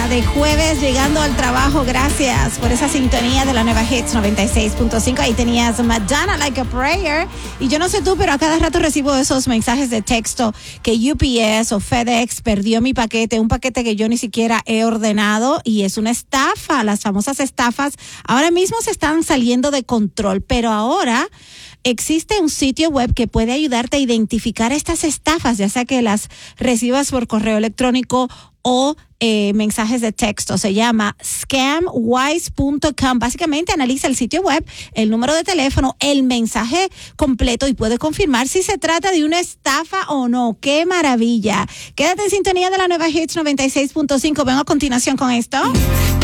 de jueves, llegando al trabajo. Gracias por esa sintonía de la nueva Hits 96.5. Ahí tenías Madonna, Like a Prayer. Y yo no sé tú, pero a cada rato recibo esos mensajes de texto que UPS o FedEx perdió mi paquete, un paquete que yo ni siquiera he ordenado, y es una estafa. Las famosas estafas ahora mismo se están saliendo de control, pero ahora existe un sitio web que puede ayudarte a identificar estas estafas, ya sea que las recibas por correo electrónico o mensajes de texto. Se llama scamwise.com. Básicamente analiza el sitio web, el número de teléfono, el mensaje completo y puede confirmar si se trata de una estafa o no. ¡Qué maravilla! Quédate en sintonía de la nueva Hits 96.5. Vengo a continuación con esto.